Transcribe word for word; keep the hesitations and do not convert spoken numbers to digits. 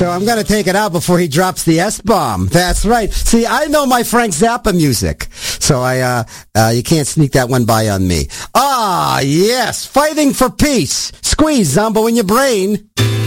So I'm going to take it out before he drops the S-bomb. That's right. See, I know my Frank Zappa music. So I, uh, uh, you can't sneak that one by on me. Ah, yes. Fighting for peace. Squeeze Zombo in your brain.